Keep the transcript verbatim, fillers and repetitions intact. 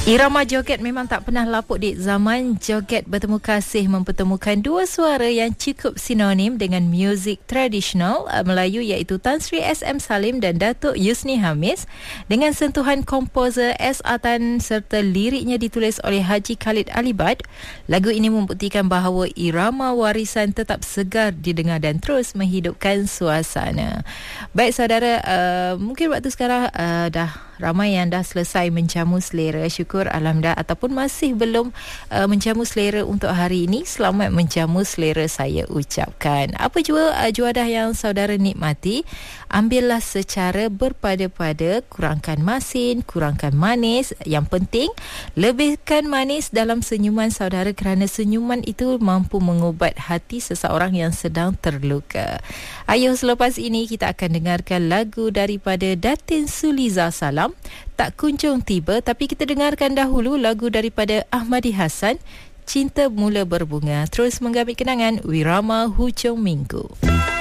Irama joget memang tak pernah lapuk di zaman. Joget bertemu kasih mempertemukan dua suara yang cukup sinonim dengan muzik tradisional Melayu iaitu Tan Sri S M Salim dan Datuk Yusni Hamis dengan sentuhan komposer S. Atan serta liriknya ditulis oleh Haji Khalid Alibad. Lagu ini membuktikan bahawa irama warisan tetap segar didengar dan terus menghidupkan suasana. Baik saudara, uh, mungkin waktu sekarang uh, dah ramai yang dah selesai menjamu selera. Syukur alhamdulillah, ataupun masih belum uh, menjamu selera untuk hari ini, selamat menjamu selera saya ucapkan. Apa jua uh, juadah yang saudara nikmati, ambillah secara berpada-pada, kurangkan masin, kurangkan manis. Yang penting lebihkan manis dalam senyuman saudara, kerana senyuman itu mampu mengubat hati seseorang yang sedang terluka. Ayuh, selepas ini kita akan dengarkan lagu daripada Datin Suliza Salam, Tak Kunjung Tiba. Tapi kita dengarkan dahulu lagu daripada Ahmadi Hassan, Cinta Mula Berbunga. Terus menggabit kenangan Wirama Hujung Minggu.